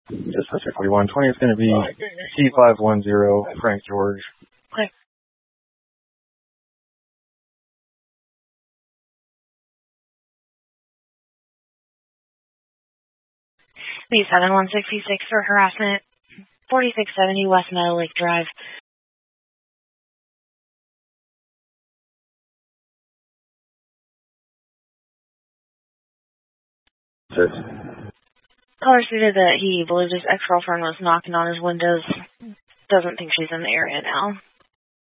Dispatcher 4120 is going to be C510 Frank George. Okay. B7166 for harassment. 4670 West Meadow Lake Drive. Six. Caller stated that he believed his ex-girlfriend was knocking on his windows. Doesn't think she's in the area now.